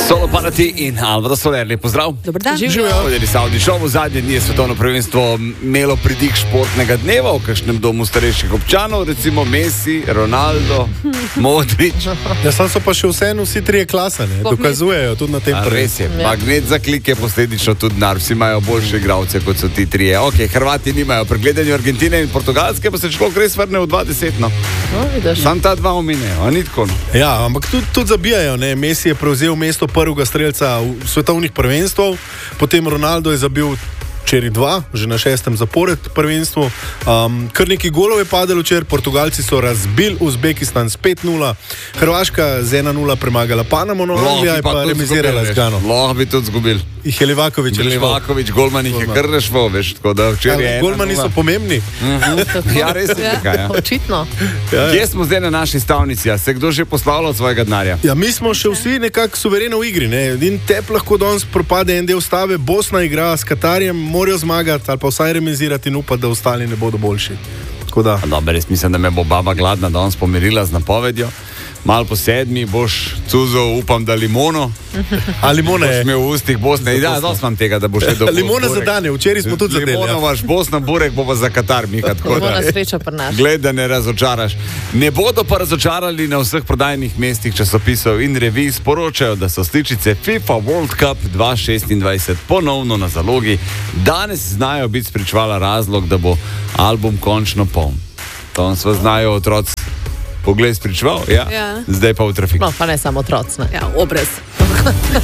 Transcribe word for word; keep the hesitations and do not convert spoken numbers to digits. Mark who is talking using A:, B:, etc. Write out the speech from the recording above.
A: Solo Parati in Alvaro Soler, lep pozdrav.
B: Dober dan.
A: Živijo. Vodili Saudi Show, v zadnje dni je svetovno prvenstvo imelo pridik športnega dneva v kakšnem domu starejših občanov, recimo Messi, Ronaldo, Modrić.
C: Ja, sam so pa še vseeno vsi trije klasane, dokazujejo tudi na tem
A: A, res je,
C: prvenstvu.
A: magnet za klik je posledično tudi denar, vsi imajo boljše igralce kot so ti trije. Ok, Hrvati nimajo, pri gledanju Argentine in Portugalske pa se človek res vrne v dvajset. No.
D: No,
A: Sam ta dva omenjajo, a ni tako. No.
C: Ja, ampak tudi, tudi zabijajo. Ne? Messi je prevzel mesto prvega strelca v svetovnih prvenstvov, potem Ronaldo je zabil včeraj dva, že na šestem zapored prvenstvu. Um, kar nekaj golov je padalo včeraj, Portugalci so razbili Uzbekistan s pet nula, Hrvaška z ena nula premagala Panamo, no, Anglija je pa remizirala z Gano.
A: Lahko bi tudi zgubil.
C: Ih je Livaković rešil.
A: Livaković, Golman jih je kar rešil, veš, tako da včeraj je ena nula.
C: Golmani so pomembni.
A: Ja, res je tako, ja.
D: Očitno.
C: Ja, ja.
A: Kje smo zdaj na naši stavnici? A se kdo že poslavljal od svojega denarja?
C: Ja, mi smo še vsi nekako suvereno v igri. Ne? In tep lahko danes propade en del stave, Bosna igra s Katarjem, morajo zmagati ali pa vsaj remizirati in upati, da ostali ne bodo boljši. Tako da.
A: Dobar, res mislim, da me bo baba gladna danes pomirila z napovedjo. Mal po sedmi boš cuzal, upam, da limono.
C: A limona je.
A: Boš imel v ustih Bosne. Ja, dosti imam tega, da boš še dobro.
C: Limona zadane, včeraj smo tudi zadeli.
A: Limono imaš, Bosna, burek bo pa za Katar, Miha, tako da.
D: Limona sreča pri nas.
A: Gled, da ne razočaraš. Ne bodo pa razočarali na vseh prodajnih mestih časopisov in revij, sporočajo, da so sličice FIFA World Cup dva tisoč šestindvajset ponovno na zalogi. Danes znajo biti spričevala razlog, da bo album končno poln. To sva znajo otroci. Poglej, spričeval, ja.
B: Ja.
A: Zdaj pa v trafiku.
D: No, pa ne samo otroci.
B: Ja, obraz.